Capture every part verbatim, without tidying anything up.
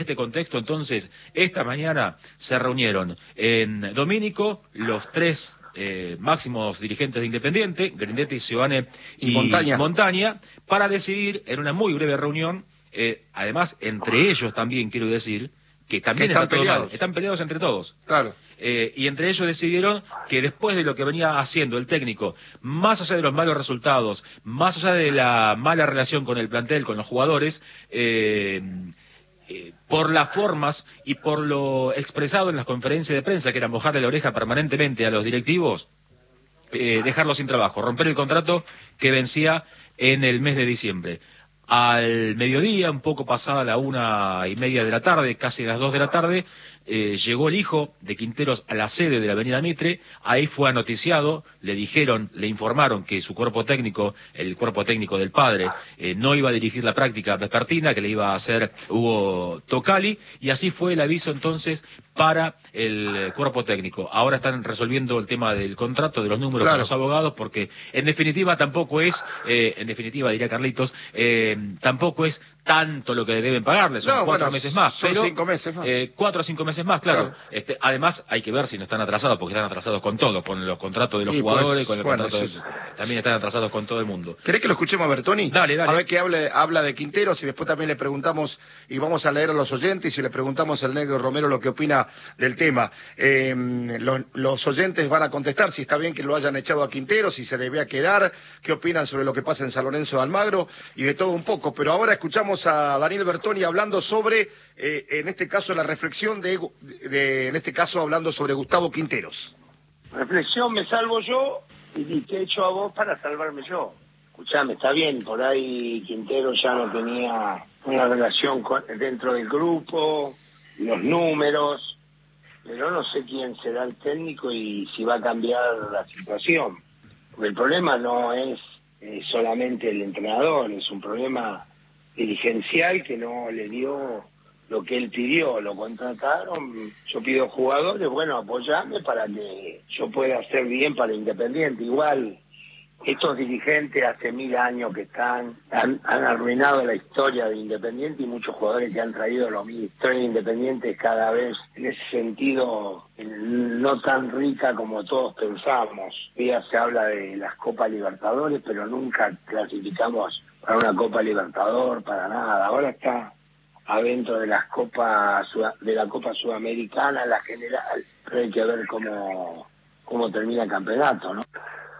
este contexto, entonces, esta mañana se reunieron en Domínico los tres eh, máximos dirigentes de Independiente, Grindetti, Seoane y, y Montaña. Montaña, para decidir en una muy breve reunión, eh, además, entre ellos también quiero decir, que también que están está todo peleados. mal, están peleados entre todos. Claro. Eh, y entre ellos decidieron que después de lo que venía haciendo el técnico, más allá de los malos resultados, más allá de la mala relación con el plantel, con los jugadores, eh, eh, por las formas y por lo expresado en las conferencias de prensa, que era mojarle la oreja permanentemente a los directivos, eh, dejarlos sin trabajo, romper el contrato que vencía en el mes de diciembre. Al mediodía, un poco pasada la una y media de la tarde, casi las dos de la tarde, eh, llegó el hijo de Quinteros a la sede de la Avenida Mitre, ahí fue anoticiado, le dijeron, le informaron que su cuerpo técnico, el cuerpo técnico del padre, eh, no iba a dirigir la práctica vespertina, que le iba a hacer Hugo Tocali, y así fue el aviso entonces para el cuerpo técnico. Ahora están resolviendo el tema del contrato, de los números claro. con los abogados, porque en definitiva tampoco es, eh, en definitiva diría Carlitos, eh, tampoco es tanto lo que deben pagarles, son no, cuatro bueno, meses más, son pero cinco meses más. Eh, cuatro o cinco meses más, claro. claro. Este, además hay que ver si no están atrasados, porque están atrasados con todo, con los contratos de los y jugadores, pues, con el bueno, contrato de, también están atrasados con todo el mundo. ¿Querés que lo escuchemos a Bertoni? Dale, dale. A ver que hable, habla de Quinteros y después también le preguntamos, y vamos a leer a los oyentes y le preguntamos al negro Romero lo que opina del tema. Eh, lo, los oyentes van a contestar si está bien que lo hayan echado a Quinteros, si se debía quedar, qué opinan sobre lo que pasa en San Lorenzo de Almagro y de todo un poco. Pero ahora escuchamos a Daniel Bertoni hablando sobre, eh, en este caso, la reflexión de, de, en este caso, hablando sobre Gustavo Quinteros. Reflexión, me salvo yo y te echo a vos para salvarme yo. Escuchame, está bien, por ahí Quinteros ya no tenía una relación con, dentro del grupo, los números, pero no sé quién será el técnico y si va a cambiar la situación. Porque el problema no es eh, solamente el entrenador, es un problema dirigencial que no le dio lo que él pidió, lo contrataron, yo pido jugadores, bueno, apoyame para que yo pueda hacer bien para Independiente. Igual, estos dirigentes hace mil años que están, han, han arruinado la historia de Independiente y muchos jugadores que han traído lo mismo. La historia de Independiente es cada vez, en ese sentido, no tan rica como todos pensamos. Ya se habla de las Copas Libertadores, pero nunca clasificamos para una Copa Libertador, para nada. Ahora está adentro de las copas de la Copa Sudamericana, la general, pero hay que ver cómo, cómo termina el campeonato, ¿no?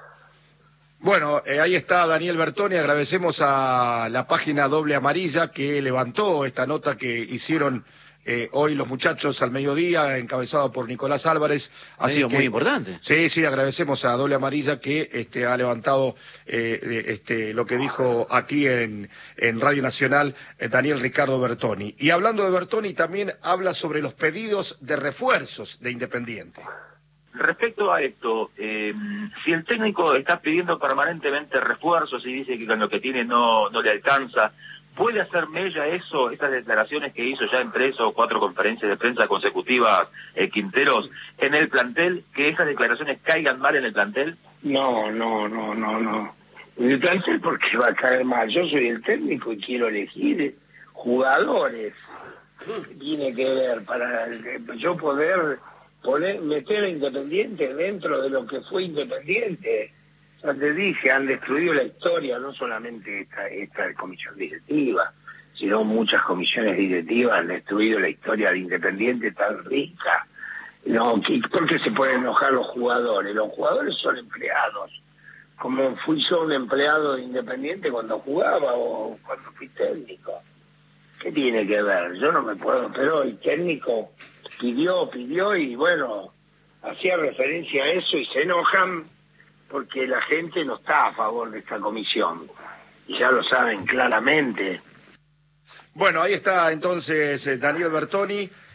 Bueno, eh, ahí está Daniel Bertoni, agradecemos a la página Doble Amarilla que levantó esta nota que hicieron eh, hoy los muchachos al mediodía, encabezado por Nicolás Álvarez. Así que muy importante. Sí, sí, agradecemos a Doble Amarilla que este, ha levantado eh, este, lo que dijo aquí en, en Radio Nacional eh, Daniel Ricardo Bertoni. Y hablando de Bertoni, también habla sobre los pedidos de refuerzos de Independiente. Respecto a esto, eh, si el técnico está pidiendo permanentemente refuerzos y dice que con lo que tiene no, no le alcanza, ¿puede hacer mella eso, esas declaraciones que hizo ya en tres o cuatro conferencias de prensa consecutivas eh, Quinteros, en el plantel, que esas declaraciones caigan mal en el plantel? No, no, no, no, no. En el plantel porque va a caer mal. Yo soy el técnico y quiero elegir jugadores. ¿Qué tiene que ver para yo poder poner, meter a Independiente dentro de lo que fue Independiente? Ya te dije, han destruido la historia, no solamente esta, esta comisión directiva, sino muchas comisiones directivas han destruido la historia de Independiente tan rica. No, ¿por qué se pueden enojar los jugadores? Los jugadores son empleados. Como fui yo un empleado de Independiente cuando jugaba o cuando fui técnico. ¿Qué tiene que ver? Yo no me puedo, pero el técnico pidió, pidió y bueno, hacía referencia a eso y se enojan porque la gente no está a favor de esta comisión. Y ya lo saben claramente. Bueno, ahí está entonces Daniel Bertoni.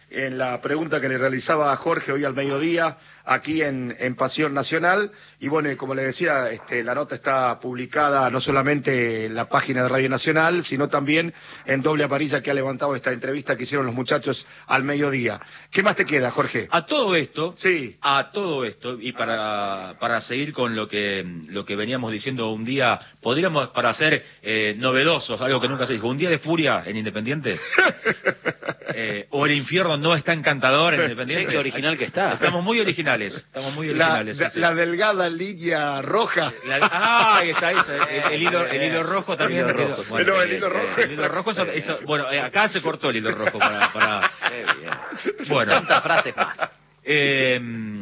en la pregunta que le realizaba a Jorge hoy al mediodía, aquí en, en Pasión Nacional. Y bueno, como le decía, este, la nota está publicada no solamente en la página de Radio Nacional, sino también en Doble Amarilla, que ha levantado esta entrevista que hicieron los muchachos al mediodía. ¿Qué más te queda, Jorge? A todo esto, sí. a todo esto, y para, para seguir con lo que, lo que veníamos diciendo un día, podríamos, para ser eh, novedosos, algo que nunca se dijo, un día de furia en Independiente. Eh, o el infierno no está encantador en Independiente. Sí, qué original que está. Estamos muy originales, estamos muy originales. La, sí, la sí. delgada línea roja. La, ah, ahí está esa, el, el, hilo, el hilo rojo también. El hilo rojo, bueno, no, el hilo rojo. El hilo rojo, eso, eso, bueno, eh, acá se cortó el hilo rojo para... para Qué bien. bueno. Tantas frases más. Eh,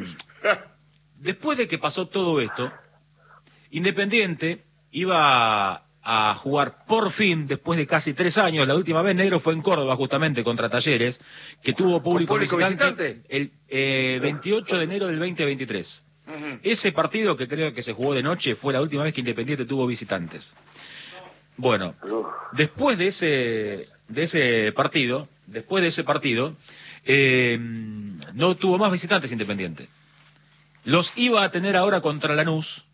después de que pasó todo esto, Independiente iba a jugar por fin, después de casi tres años, la última vez negro fue en Córdoba justamente contra Talleres, que tuvo público, público visitante, visitante? el eh, veintiocho de enero del veinte veintitrés. Uh-huh. Ese partido, que creo que se jugó de noche, fue la última vez que Independiente tuvo visitantes. Bueno, después de ese, de ese partido, después de ese partido, eh, no tuvo más visitantes Independiente. Los iba a tener ahora contra Lanús.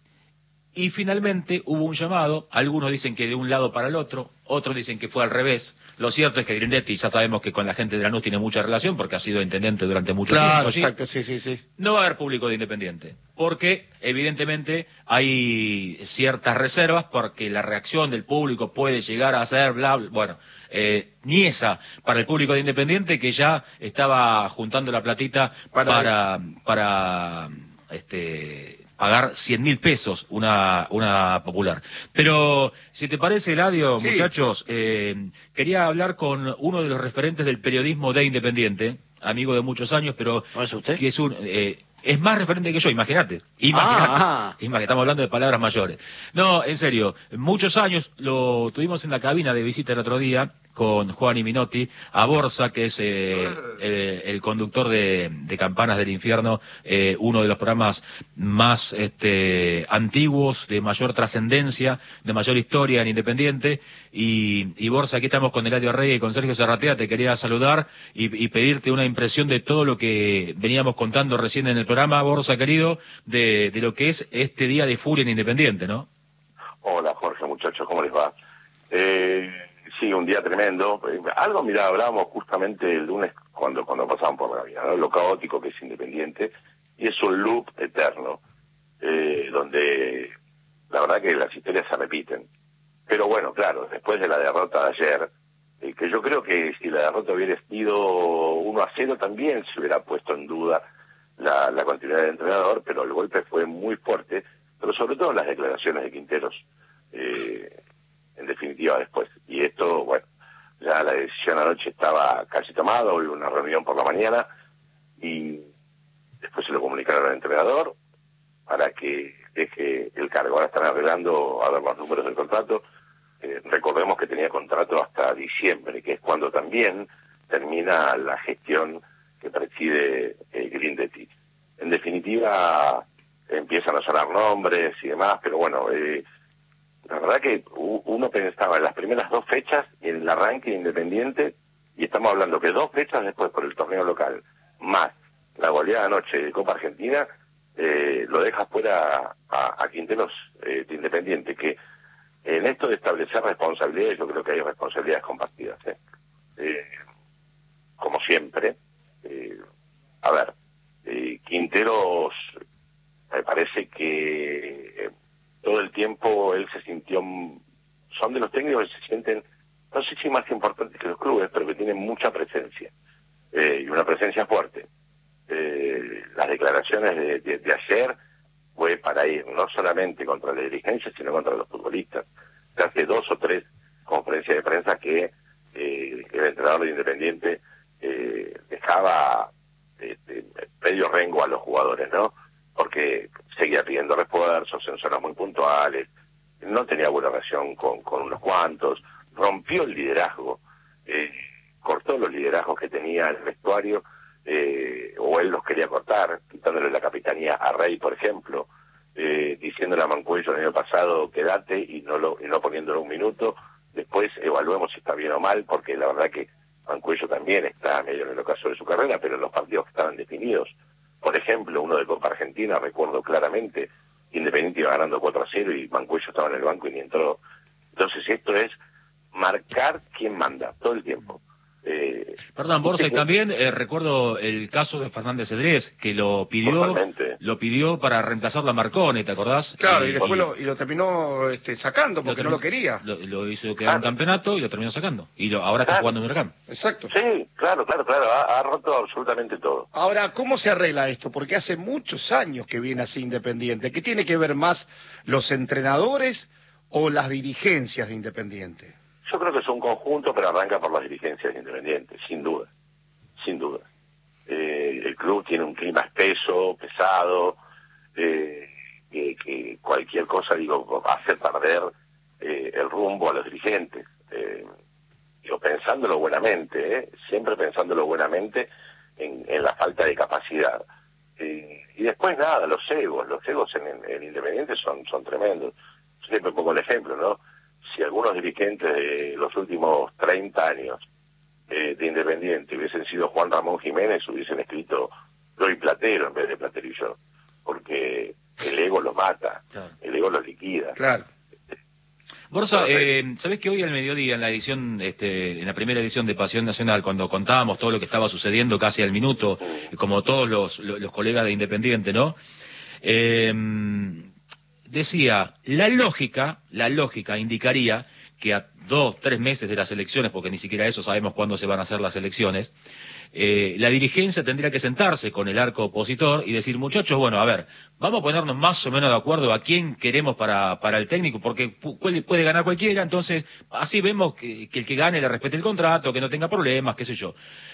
Y finalmente hubo un llamado, algunos dicen que de un lado para el otro, otros dicen que fue al revés. Lo cierto es que Grindetti, ya sabemos que con la gente de Lanús tiene mucha relación porque ha sido intendente durante mucho claro, tiempo. Claro, exacto, sí, sí, sí. No va a haber público de Independiente, porque evidentemente hay ciertas reservas porque la reacción del público puede llegar a ser bla, bla, bueno, eh, ni esa para el público de Independiente que ya estaba juntando la platita para, para, para este... pagar cien mil pesos una, una popular. Pero, si te parece, Eladio, sí. muchachos, eh, quería hablar con uno de los referentes del periodismo de Independiente, amigo de muchos años, pero ¿No es usted? que es un... Eh, es más referente que yo, imagínate. Imagínate. Ah, ah. Imagínate, estamos hablando de palabras mayores. No, en serio, muchos años lo tuvimos en la cabina de visita el otro día con Juan y Minotti, a Borsa, que es eh, el, el conductor de, de Campanas del Infierno, eh, uno de los programas más este, antiguos, de mayor trascendencia, de mayor historia en Independiente. Y, y Borsa, aquí estamos con Eladio Rey y con Sergio Serratea, te quería saludar y, y pedirte una impresión de todo lo que veníamos contando recién en el programa, Borsa querido, de, de lo que es este día de furia en Independiente, ¿no? Hola Jorge, muchachos, ¿cómo les va? Eh... Sí, un día tremendo. Algo, mirá, hablábamos justamente el lunes cuando cuando pasaban por la vida, ¿no? Lo caótico que es Independiente, y es un loop eterno, eh, donde la verdad que las historias se repiten. Pero bueno, claro, después de la derrota de ayer, eh, que yo creo que si la derrota hubiera sido uno a cero también se hubiera puesto en duda la, la continuidad del entrenador, pero el golpe fue muy fuerte, pero sobre todo las declaraciones de Quinteros, eh, en definitiva después. Y esto, bueno, ya la decisión anoche estaba casi tomada, hubo una reunión por la mañana y después se lo comunicaron al entrenador para que deje el cargo. Ahora están arreglando a ver los números del contrato. Eh, recordemos que tenía contrato hasta diciembre, que es cuando también termina la gestión que preside eh, Grindetti. En definitiva, empiezan a sonar nombres y demás, pero bueno, eh, la verdad que uno pensaba en las primeras dos fechas, en el arranque Independiente, y estamos hablando que dos fechas después por el torneo local, más la goleada anoche de Copa Argentina, eh, lo deja fuera a, a Quinteros eh, de Independiente, que en esto de establecer responsabilidades, yo creo que hay responsabilidades compartidas. ¿eh? Eh, como siempre, eh, a ver, eh, Quinteros me parece que... Eh, todo el tiempo él se sintió, son de los técnicos que se sienten, no sé si más importantes que los clubes, pero que tienen mucha presencia, eh, y una presencia fuerte. Eh, las declaraciones de, de, de ayer fue para ir no solamente contra la dirigencia, sino contra los futbolistas. Hace dos o tres conferencias de prensa que eh, el entrenador de Independiente eh, dejaba eh, medio rengo a los jugadores, ¿no? Porque seguía pidiendo refuerzos en zonas muy puntuales, no tenía buena relación con, con unos cuantos, rompió el liderazgo, eh, cortó los liderazgos que tenía el vestuario, eh, o él los quería cortar, quitándole la capitanía a Rey, por ejemplo, eh, diciéndole a Mancuello el año pasado, quédate, y no, lo, y no poniéndole un minuto, después evaluemos si está bien o mal, porque la verdad que Mancuello también está medio en el ocaso de su carrera, pero en los partidos que estaban definidos, por ejemplo, uno de Copa Argentina, recuerdo claramente, Independiente iba ganando cuatro a cero y Mancuello estaba en el banco y ni entró. Entonces esto es marcar quién manda todo el tiempo. Eh, Perdón, Borsa, y también eh, recuerdo el caso de Fernández Cedrés, que lo pidió Totalmente. lo pidió para reemplazar a Marcone, ¿te acordás? Claro, y, y después y lo, y lo terminó este, sacando porque lo no lo termi- quería. Lo, lo hizo quedar en Claro. campeonato y lo terminó sacando. Y lo, ahora está Claro. jugando en Huracán. Exacto. Sí, claro, claro, claro, ha, ha roto absolutamente todo. Ahora, ¿cómo se arregla esto? Porque hace muchos años que viene así Independiente. ¿Qué tiene que ver más los entrenadores o las dirigencias de Independiente? Yo creo que es un conjunto, pero arranca por las dirigencias independientes, sin duda, sin duda. Eh, el club tiene un clima espeso, pesado, eh, que, que cualquier cosa, digo, hace perder eh, el rumbo a los dirigentes. Eh, digo, pensándolo buenamente, ¿eh? Siempre pensándolo buenamente en, en la falta de capacidad. Eh, y después nada, los egos, los egos en, en, en Independiente son, son tremendos. Yo siempre pongo el ejemplo, ¿no? Si algunos dirigentes de los últimos treinta años eh, de Independiente hubiesen sido Juan Ramón Jiménez, hubiesen escrito yo y Platero en vez de Platero y yo, porque el ego lo mata, Claro. el ego lo liquida. Claro. Borsa, eh, ¿sabés que hoy al mediodía en la edición, este, en la primera edición de Pasión Nacional, cuando contábamos todo lo que estaba sucediendo casi al minuto, como todos los, los, los colegas de Independiente, ¿no? Eh, decía, la lógica, la lógica indicaría que a dos, tres meses de las elecciones, porque ni siquiera eso sabemos cuándo se van a hacer las elecciones, eh, la dirigencia tendría que sentarse con el arco opositor y decir, muchachos, bueno, a ver, vamos a ponernos más o menos de acuerdo a quién queremos para, para el técnico, porque pu- puede, puede ganar cualquiera, entonces así vemos que, que el que gane le respete el contrato, que no tenga problemas, qué sé yo.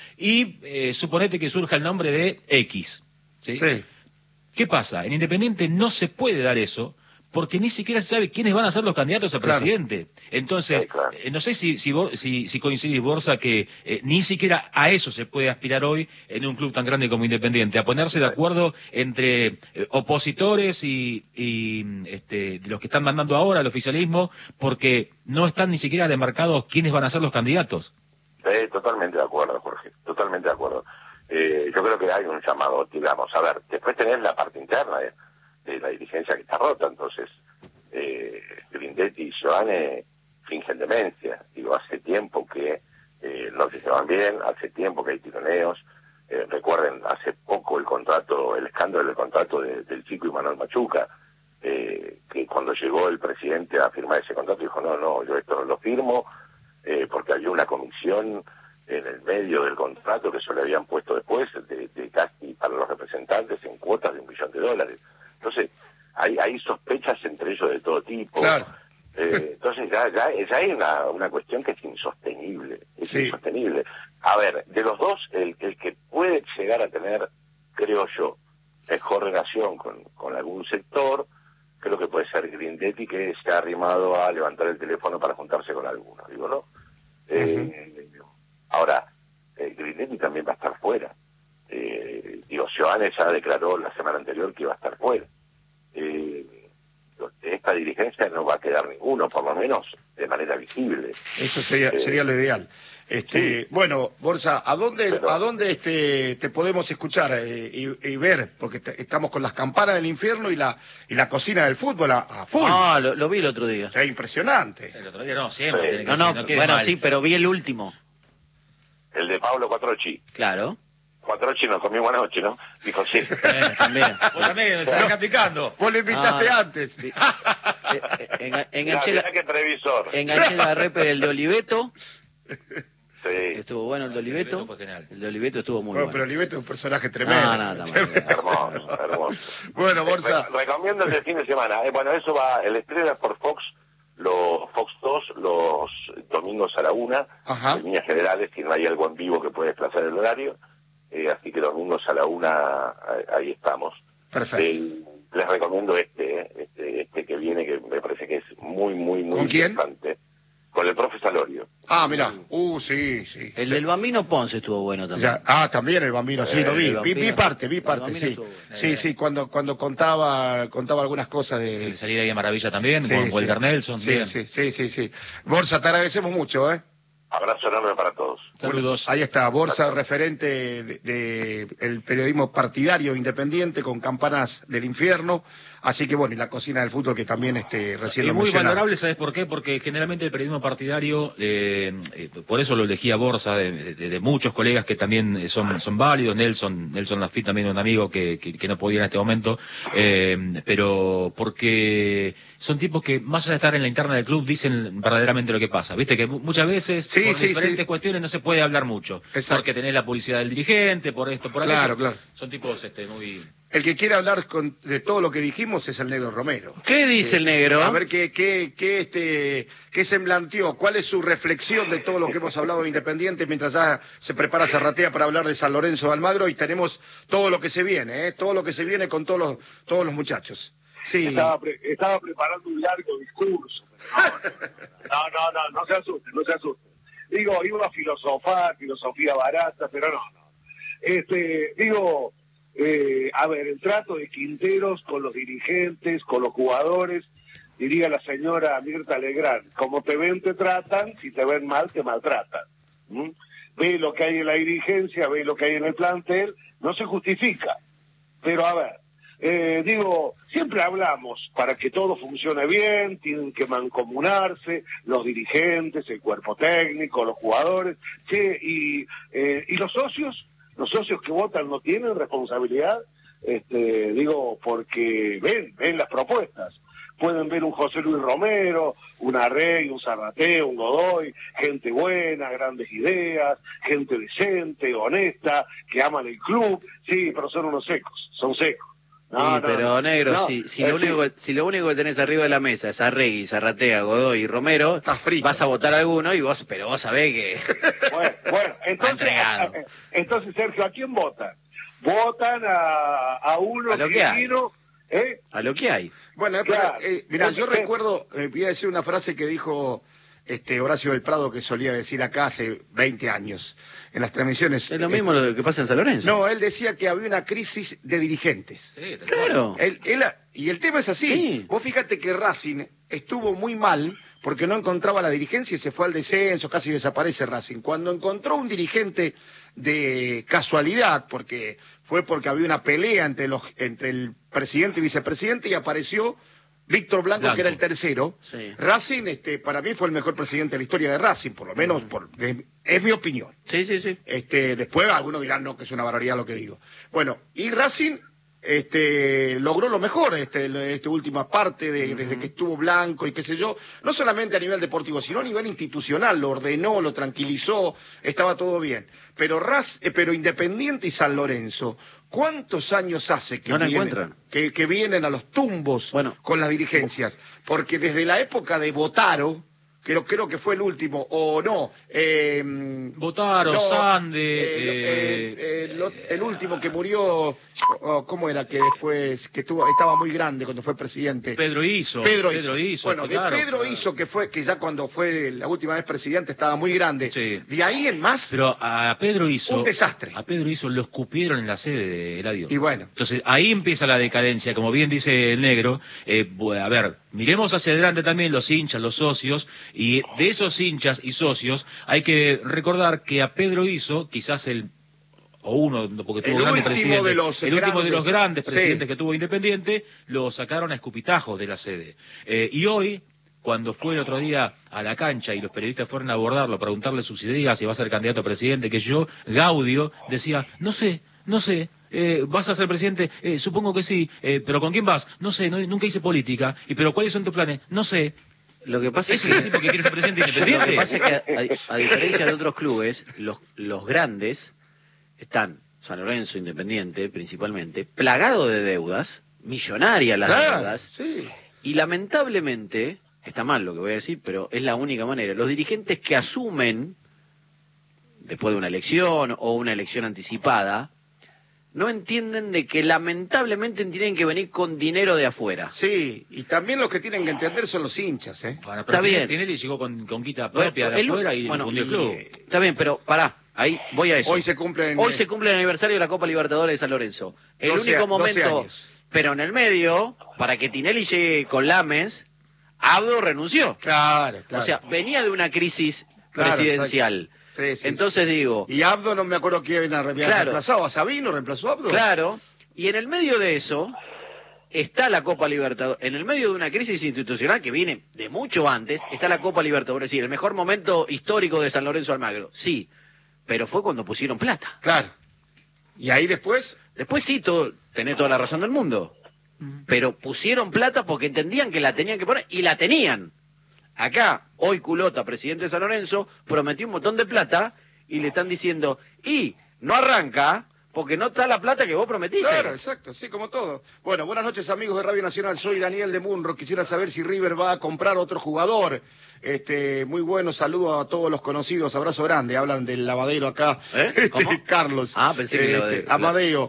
Y eh, suponete que surja el nombre de X, ¿sí? Sí. ¿Qué pasa? En Independiente no se puede dar eso porque ni siquiera se sabe quiénes van a ser los candidatos a Claro. presidente. Entonces, Sí, claro. eh, no sé si si, vos- si, si coincidís, Borsa, que eh, ni siquiera a eso se puede aspirar hoy en un club tan grande como Independiente, a ponerse de acuerdo entre eh, opositores y, y este, los que están mandando ahora al oficialismo, porque no están ni siquiera demarcados quiénes van a ser los candidatos. Eh, totalmente de acuerdo, Jorge, totalmente de acuerdo. Eh, yo creo que hay un llamado, digamos, a ver, después tenés la parte interna de, de la dirigencia que está rota, entonces eh, Grindetti y Giovanni fingen demencia. Digo, hace tiempo que eh, no se llevan bien, hace tiempo que hay tironeos. Eh, recuerden, hace poco el contrato, el escándalo del contrato de, del Chico y Manuel Machuca, eh, que cuando llegó el presidente a firmar ese contrato dijo, no, no, yo esto no lo firmo, eh, porque había una comisión en el medio del contrato que se le habían puesto después de, de casi para los representantes en cuotas de un millón de dólares. Entonces, hay, hay sospechas entre ellos de todo tipo. Claro. Eh, entonces ya, ya, ya hay una, una cuestión que es insostenible, es Sí. insostenible. A ver, de los dos, el, el que puede llegar a tener, creo yo, mejor relación con, con algún sector, creo que puede ser Grindetti, que se ha arrimado a levantar el teléfono para juntarse con algunos, digo, ¿no? Eh, ahora, eh, Grindetti también va a estar fuera. Eh, digo, Giovanni ya declaró la semana anterior que iba a estar fuera. Eh, de esta dirigencia no va a quedar ninguno, por lo menos de manera visible. Eso sería, Eh, sería lo ideal. Este, sí. Bueno, Borsa, ¿a dónde, Pero- a dónde este, te podemos escuchar eh, y, y ver? Porque te- estamos con las campanas del infierno y la, y la cocina del fútbol a, a full. Ah, lo, lo vi el otro día. O sea, impresionante. El otro día no, siempre Sí. tiene que No, ser, no, quede bueno, mal. sí, pero vi el último. El de Pablo Quattrochi. Claro. Quattrochi nos comió anoche, ¿no? Dijo, sí. Eh, también. Vos también, se la está picando. Vos lo invitaste Ah, antes. Eh, eh, enga- Mirá, enganché, mirá la, qué previsor. enganché la repe del de Oliveto. Sí. Estuvo bueno el de Oliveto. Oliveto fue genial. El de Oliveto estuvo muy Bueno, bueno. pero Oliveto es un personaje tremendo. No, no, tampoco. Hermoso, hermoso. Bueno, Borsa. Re- recomiendo el de fin de semana. Eh, bueno, eso va, el estreno es por Fox, los Fox dos, los domingos a la una, Ajá. en líneas generales, si no hay algo en vivo que puede desplazar el horario. Eh, así que domingos a la una, ahí- ahí estamos. Perfecto. Eh, les recomiendo este, eh, este, este que viene, que me parece que es muy, muy, muy ¿Con quién? interesante. Con el profe Salorio. Ah, mirá. Uh, sí, sí. El del Bambino Ponce estuvo bueno también. Ya- ah, también el Bambino, sí, Eh, lo vi. el Vi, vi Bambino. parte, vi El parte, Bambino sí. estuvo bueno. Sí, sí, cuando, cuando contaba, contaba algunas cosas de... El salida de Maravilla también, Sí, con sí. Walter Nelson. Sí, bien. sí, sí, sí, sí. Borsa, te agradecemos mucho, ¿eh? Abrazo enorme para todos. Saludos. Ahí está, Borsa, referente de, de el periodismo partidario independiente con Campanas del Infierno. Así que bueno, y la cocina del fútbol que también este, recién Es lo muy mencionaba. valorable, ¿sabes por qué? Porque generalmente el periodismo partidario, eh, eh, por eso lo elegí a Borsa, de, de, de muchos colegas que también son, son válidos, Nelson, Nelson Lafitte también un amigo que, que, que no podía en este momento, eh, pero porque son tipos que más allá de estar en la interna del club dicen verdaderamente lo que pasa. Viste que muchas veces Sí, por sí, diferentes sí. cuestiones no se puede hablar mucho. Exacto. Porque tenés la publicidad del dirigente, por esto, por aquello. Claro, claro. Son tipos este, muy... El que quiere hablar con, de todo lo que dijimos es el Negro Romero. ¿Qué dice el negro? A ver qué, qué, qué, este, qué semblanteó, cuál es su reflexión de todo lo que hemos hablado de Independiente mientras ya se prepara Zarratea para hablar de San Lorenzo de Almagro y tenemos todo lo que se viene, ¿eh? todo lo que se viene con todos los, todos los muchachos. Sí. Estaba, pre- estaba preparando un largo discurso. No, no, no, no, no se asusten, no se asusten. Digo, iba a filosofar, filosofía barata, pero no, no. Este, digo, eh, a ver, el trato de Quinteros con los dirigentes, con los jugadores, diría la señora Mirta Legrand, como te ven te tratan, si te ven mal te maltratan. ¿Mm? Ve lo que hay en la dirigencia, ve lo que hay en el plantel, no se justifica. Pero a ver, eh, digo, siempre hablamos para que todo funcione bien, tienen que mancomunarse los dirigentes, el cuerpo técnico, los jugadores, che, y, eh, y los socios, los socios que votan no tienen responsabilidad, este, digo, porque ven, ven las propuestas. Pueden ver un José Luis Romero, un Arrey, un Zarratea, un Godoy, gente buena, grandes ideas, gente decente, honesta, que aman el club, sí, pero son unos secos, son secos. No, Sí, no, pero no, negro, no, si, si, es lo que- único, si lo único que tenés arriba de la mesa es Arregui, Zarratea, Godoy y Romero, Estás frito. vas a votar a alguno y vos, pero vos sabés que... Bueno, bueno, entonces, entregado. entonces, Sergio, ¿a quién votan? Votan a, a uno A lo que que hay. vino, ¿eh? A lo que hay. Bueno, eh, Claro. pero, eh, mira, yo Porque- recuerdo, eh, voy a decir una frase que dijo este Horacio del Prado que solía decir acá hace veinte años en las transmisiones. Es lo Eh, mismo lo que pasa en San Lorenzo. No, él decía que había una crisis de dirigentes. Sí, tal cual. Claro. Él- él- y el tema es así. Sí. Vos fíjate que Racing estuvo muy mal porque no encontraba la dirigencia y se fue al descenso, casi desaparece Racing. Cuando encontró un dirigente de casualidad, porque fue porque había una pelea entre los entre el presidente y vicepresidente y apareció Víctor Blanco, Blanco. que era el tercero. Sí. Racing, este, para mí fue el mejor presidente de la historia de Racing, por lo menos por, de- es mi opinión. Sí, sí, sí. Este, después algunos dirán no, que es una barbaridad lo que digo. Bueno, y Racing este, logró lo mejor este, esta última parte de, desde que estuvo Blanco y qué sé yo, no solamente a nivel deportivo, sino a nivel institucional, lo ordenó, lo tranquilizó, estaba todo bien. Pero Raz, eh, pero Independiente y San Lorenzo, ¿cuántos años hace que, No la vienen, encuentran. que, que vienen a los tumbos Bueno. con las dirigencias? Porque desde la época de Botaro, creo, creo que fue el último, o no, eh, Botaro, no, Sande, eh, eh, eh, eh, lo- el último que murió, oh, ¿cómo era? Que después, que estuvo, estaba muy grande cuando fue presidente. Pedro Iso. Pedro Pedro Iso. Iso, Bueno, claro, de Pedro claro. Iso, que fue, que ya cuando fue la última vez presidente estaba muy grande. Sí. De ahí en más, Pero a Pedro Iso... Un desastre. A Pedro Iso lo escupieron en la sede de Eladio. Y bueno. Entonces, ahí empieza la decadencia, como bien dice el negro. Eh, bu- a ver, miremos hacia adelante también los hinchas, los socios, y de esos hinchas y socios hay que recordar que a Pedro Iso, quizás el... o uno, porque tuvo El grandes último presidentes, de los el último de los grandes, grandes sí. presidentes que tuvo Independiente, lo sacaron a escupitajos de la sede. Eh, y hoy, cuando fue el otro día a la cancha y los periodistas fueron a abordarlo, a preguntarle sus ideas, si va a ser candidato a presidente, que yo, Gaudio, decía, no sé, no sé, eh, ¿vas a ser presidente? Eh, supongo que sí, eh, pero ¿con quién vas? No sé, no- nunca hice política, y pero ¿cuáles son tus planes? No sé. Lo que pasa es ¿Ese es el que... tipo que quiere ser presidente Lo que independiente? pasa es que, a, a diferencia de otros clubes, los, los grandes están, San Lorenzo, Independiente, principalmente, plagados de deudas, millonarias las claro, deudas, sí. y lamentablemente, está mal lo que voy a decir, pero es la única manera, los dirigentes que asumen, después de una elección o una elección anticipada, no entienden de que lamentablemente tienen que venir con dinero de afuera. Sí, y también los que tienen que entender son los hinchas, ¿eh? Bueno, pero Está bien. Tinelli llegó con, con guita Bueno, propia de el- afuera y bueno, fundió el y- club. Está bien, pero pará, ahí voy a eso. Hoy se cumplen... Hoy se cumple el aniversario de la Copa Libertadores de San Lorenzo. El doce único doce momento, años. pero en el medio, para que Tinelli llegue con Lames, Abdo renunció. Claro, claro. O sea, venía de una crisis Claro, presidencial. Sí, sí, Entonces sí. digo... Y Abdo no me acuerdo quién había Claro. reemplazado. ¿A Sabino reemplazó a Abdo? Claro, y en el medio de eso está la Copa Libertadores. En el medio de una crisis institucional que viene de mucho antes, está la Copa Libertadores. Es decir, el mejor momento histórico de San Lorenzo Almagro. Sí, pero fue cuando pusieron plata. Claro. Y ahí después... Después sí, todo, tenés toda la razón del mundo. Pero pusieron plata porque entendían que la tenían que poner y la tenían. Acá, hoy Culota, presidente de San Lorenzo, prometió un montón de plata y le están diciendo, y no arranca porque no está la plata que vos prometiste. Claro, exacto, sí, como todo. Bueno, buenas noches amigos de Radio Nacional, soy Daniel de Munro, quisiera saber si River va a comprar otro jugador. Este, muy bueno, saludo a todos los conocidos, abrazo grande, hablan del lavadero acá, ¿Eh? este, ¿Cómo? Carlos. Ah, pensé que este, lavadero. Amadeo,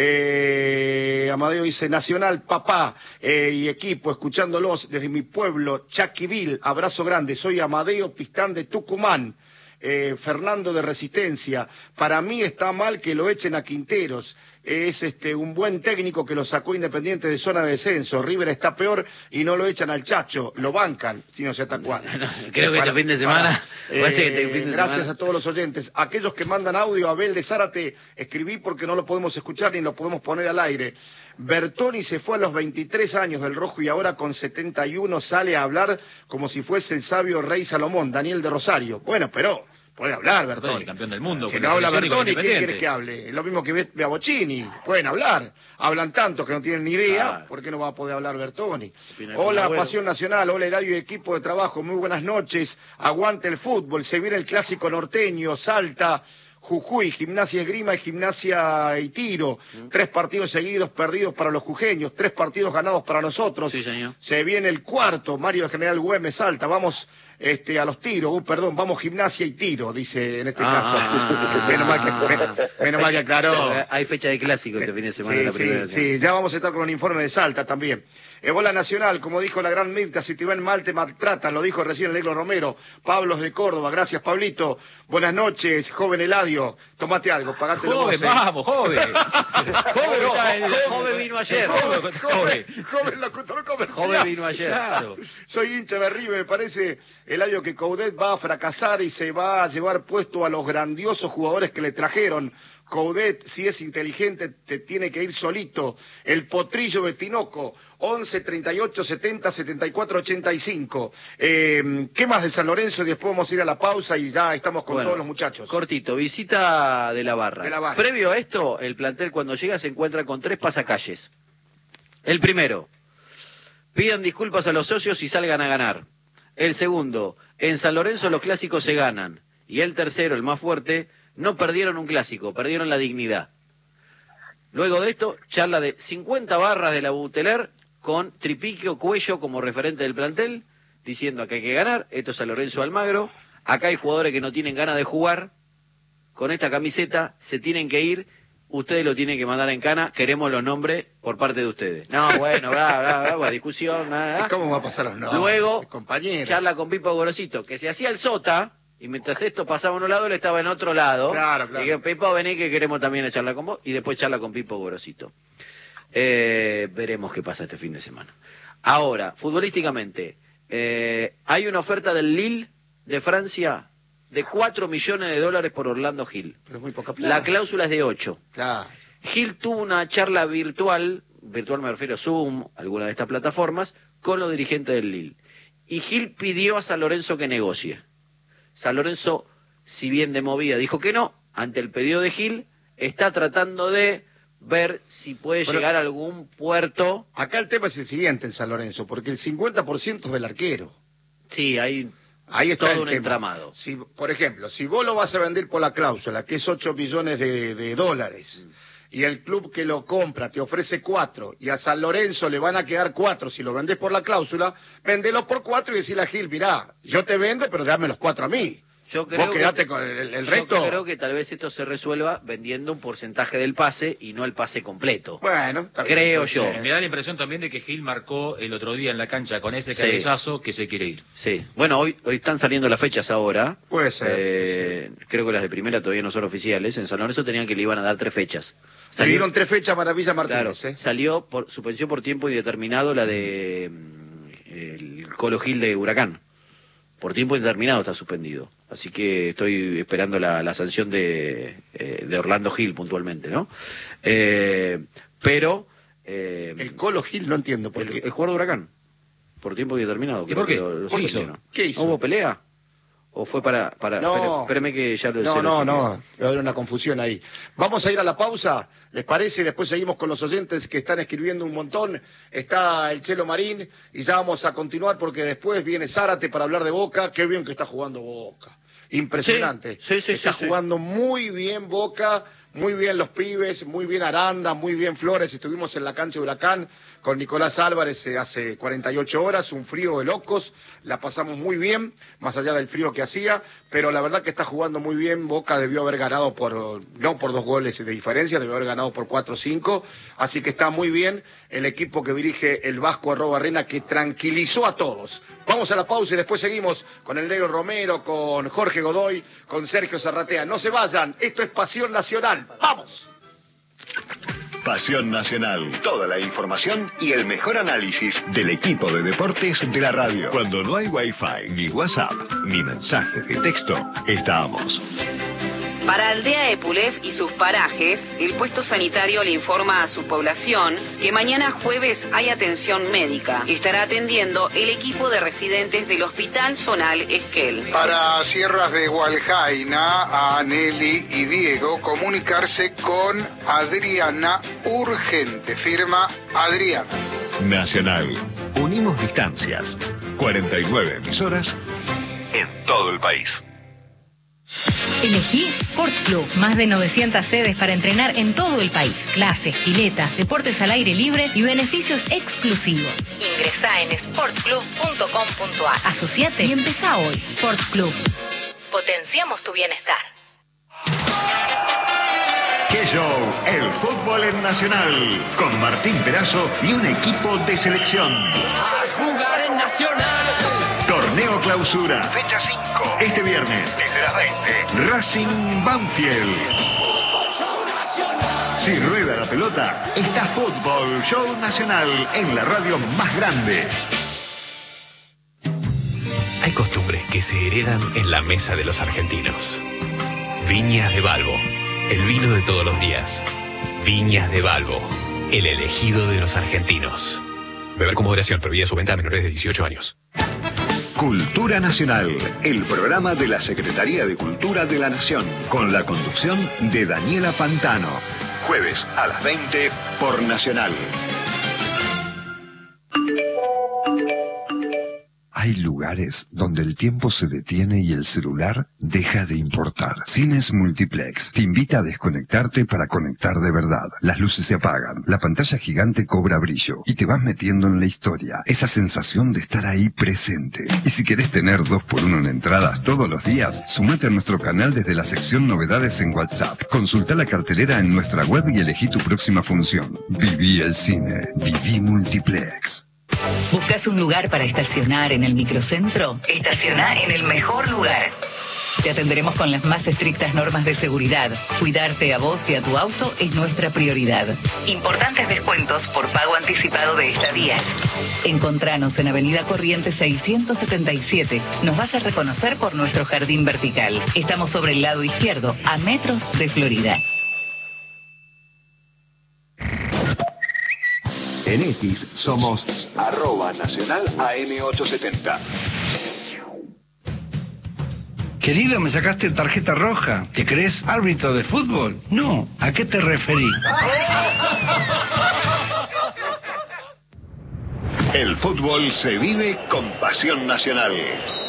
eh, Amadeo dice, Nacional, papá eh, y equipo, escuchándolos desde mi pueblo, Chaquivil, abrazo grande, soy Amadeo Pistán de Tucumán. Eh, Fernando de Resistencia, para mí está mal que lo echen a Quinteros, es este un buen técnico que lo sacó Independiente de zona de descenso, River está peor y no lo echan al Chacho, lo bancan, si no sé hasta cuándo. Creo que Para- este fin de semana, para- parece que Eh, este fin de gracias semana- a todos los oyentes, aquellos que mandan audio, Abel de Zárate, escribí porque no lo podemos escuchar ni lo podemos poner al aire. Bertoni se fue a los veintitrés años del Rojo y ahora con setenta y uno sale a hablar como si fuese el sabio rey Salomón, Daniel de Rosario. Bueno, pero puede hablar Bertoni. El campeón del mundo. Si con no la habla selección y con Bertoni, ¿quién Independiente. quiere que hable? Es lo mismo que ve ve a Bocini. Pueden hablar. Hablan tanto que no tienen ni idea. Claro. ¿Por qué no va a poder hablar Bertoni? Opina con Hola, Agüero. Pasión Nacional. Hola, Eladio y equipo de trabajo. Muy buenas noches. Aguante el fútbol. Se viene el clásico norteño. Salta, Jujuy, Gimnasia Esgrima y Gimnasia y Tiro. Tres partidos seguidos perdidos para los jujeños. Tres partidos ganados para nosotros. Sí, señor. Se viene el cuarto. Mario de General Güemes, Salta. Vamos este, a los tiros. Uh, perdón, vamos Gimnasia y Tiro, dice en este Ah, caso. ah, menos, mal que, ah. menos, menos mal que aclaró. Hay fecha de clásico este fin de semana. Sí, la sí, primera. sí, ya vamos a estar con un informe de Salta también. Ebola Nacional, como dijo la gran Mirta, si te ven mal te maltratan, lo dijo recién el Negro Romero. Pablos de Córdoba, gracias Pablito. Buenas noches, joven Eladio. Tomate algo, pagate lo Joven, vos. ¿eh? vamos, joven. Joven, no, está el- Joven vino ayer. Joven, joven, joven locutor comercial. Joven vino ayer. Claro. Soy hincha de River, me parece, Eladio, que Coudet va a fracasar y se va a llevar puesto a los grandiosos jugadores que le trajeron. Coudet, si es inteligente, te tiene que ir solito. El potrillo de Tinoco, once, treinta y ocho, setenta, setenta y cuatro, ochenta y cinco. Eh, ¿Qué más de San Lorenzo? Y después vamos a ir a la pausa y ya estamos con Bueno, todos los muchachos. Cortito, visita de la barra. De la Barra. Previo a esto, el plantel cuando llega se encuentra con tres pasacalles. El primero, pidan disculpas a los socios y salgan a ganar. El segundo, en San Lorenzo los clásicos se ganan. Y el tercero, el más fuerte, no perdieron un clásico, perdieron la dignidad. Luego de esto, charla de cincuenta barras de la Buteler con Tripiquio Cuello como referente del plantel, diciendo que hay que ganar, esto es San Lorenzo Almagro, acá hay jugadores que no tienen ganas de jugar, con esta camiseta se tienen que ir, ustedes lo tienen que mandar en cana, queremos los nombres por parte de ustedes. No, bueno, bla, bla, bla, bla, discusión, nada. ¿Cómo va a pasar los nombres, Luego, compañeros? charla con Pipo Gorosito, que se hacía el sota, y mientras esto pasaba en un lado, él estaba en otro lado. Claro, claro. Y dije, Pipo, vení que queremos también charlar con vos, y después charla con Pipo Gorosito. Eh, veremos qué pasa este fin de semana. Ahora, futbolísticamente, eh, hay una oferta del Lille de Francia de cuatro millones de dólares por Orlando Gil. Pero es muy poca plata. La cláusula es de ocho. Claro. Gil tuvo una charla virtual, virtual me refiero a Zoom, alguna de estas plataformas, con los dirigentes del Lille. Y Gil pidió a San Lorenzo que negocie. San Lorenzo, si bien de movida dijo que no, ante el pedido de Gil, está tratando de ver si puede Pero- llegar a algún puerto. Acá el tema es el siguiente en San Lorenzo, porque el cincuenta por ciento es del arquero. Sí, hay Ahí está todo el un tema. entramado. Si, por ejemplo, si vos lo vas a vender por la cláusula, que es ocho millones de, de dólares, y el club que lo compra te ofrece cuatro, y a San Lorenzo le van a quedar cuatro si lo vendés por la cláusula, vendelo por cuatro y decirle a Gil, mirá, yo te vendo, pero dame los cuatro a mí. Yo creo Vos quedate que, con el, el yo resto. creo que tal vez esto se resuelva vendiendo un porcentaje del pase y no el pase completo. Bueno, está bien, Creo puede yo. ser. Me da la impresión también de que Gil marcó el otro día en la cancha con ese Sí. cabezazo que se quiere ir. Sí. Bueno, hoy, hoy están saliendo las fechas ahora. Puede ser, Eh, creo que las de primera todavía no son oficiales. En San Lorenzo tenían que le iban a dar tres fechas. Le Salió- dieron tres fechas para Villa claro, Martínez, ¿eh? salió por suspensión por tiempo indeterminado la de mm, el Colo Gil de Huracán. por tiempo indeterminado está suspendido. Así que estoy esperando la, la sanción de, eh, de Orlando Gil puntualmente, ¿no? Eh, pero... Eh, el Colo Gil no entiendo por el, qué. El jugador de Huracán, por tiempo indeterminado. ¿Y por qué? Lo, lo ¿Qué hizo? suspendieron. ¿Qué hizo? ¿No hubo pelea? ¿O fue para...? para No. espere- espéreme que ya lo No, se lo no, chequeo. no, va a haber una confusión ahí. Vamos a ir a la pausa, ¿les parece? Después seguimos con los oyentes que están escribiendo un montón. Está el Chelo Marín y ya vamos a continuar porque después viene Zárate para hablar de Boca. Qué bien que está jugando Boca. Impresionante. Sí, sí, sí, está sí, jugando muy bien Boca, muy bien los pibes, muy bien Aranda, muy bien Flores. Estuvimos en la cancha de Huracán con Nicolás Álvarez eh, hace cuarenta y ocho horas, un frío de locos, la pasamos muy bien, más allá del frío que hacía, pero la verdad que está jugando muy bien. Boca debió haber ganado por, no por dos goles de diferencia, debió haber ganado por cuatro o cinco, así que está muy bien el equipo que dirige el Vasco Arrobarrena, que tranquilizó a todos. Vamos a la pausa y después seguimos con el Negro Romero, con Jorge Godoy, con Sergio Zarratea. No se vayan, esto es Pasión Nacional. ¡Vamos! Pasión Nacional. Toda la información y el mejor análisis del equipo de deportes de la radio. Cuando no hay Wi-Fi, ni WhatsApp, ni mensajes de texto, estamos. Para Aldea Epulef y sus parajes, el puesto sanitario le informa a su población que mañana jueves hay atención médica. Estará atendiendo el equipo de residentes del Hospital Zonal Esquel. Para Sierras de Hualjaina, a Nelly y Diego, comunicarse con Adriana urgente. Firma Adriana. Nacional. Unimos distancias. cuarenta y nueve emisoras en todo el país. Elegí Sport Club, más de novecientas sedes para entrenar en todo el país. Clases, piletas, deportes al aire libre y beneficios exclusivos. Ingresá en sport club punto com punto a r. Asociate y empezá hoy. Sport Club. Potenciamos tu bienestar. ¡Qué show! El fútbol en Nacional. Con Martín Perazo y un equipo de selección. A jugar en Nacional. Torneo Clausura. Fecha cinco. Este viernes, desde las veinte. Racing Banfield. Si rueda la pelota, está Fútbol Show Nacional en la radio más grande. Hay costumbres que se heredan en la mesa de los argentinos. Viñas de Balbo, el vino de todos los días. Viñas de Balbo, el elegido de los argentinos. Beber con moderación, prohibida su venta a menores de dieciocho años. Cultura Nacional, el programa de la Secretaría de Cultura de la Nación, con la conducción de Daniela Pantano. Jueves a las veinte por Nacional. Hay lugares donde el tiempo se detiene y el celular deja de importar. Cines Multiplex te invita a desconectarte para conectar de verdad. Las luces se apagan, la pantalla gigante cobra brillo y te vas metiendo en la historia. Esa sensación de estar ahí presente. Y si querés tener dos por uno en entradas todos los días, sumate a nuestro canal desde la sección Novedades en WhatsApp. Consulta la cartelera en nuestra web y elegí tu próxima función. Viví el cine. Viví Multiplex. ¿Buscas un lugar para estacionar en el microcentro? Estaciona en el mejor lugar. Te atenderemos con las más estrictas normas de seguridad. Cuidarte a vos y a tu auto es nuestra prioridad. Importantes descuentos por pago anticipado de estadías. Encontranos en Avenida Corrientes seiscientos setenta y siete. Nos vas a reconocer por nuestro jardín vertical. Estamos sobre el lado izquierdo, a metros de Florida. En Etis somos arroba nacional A M ochocientos setenta. Querido, me sacaste tarjeta roja. ¿Te crees árbitro de fútbol? No. ¿A qué te referí? El fútbol se vive con Pasión Nacional.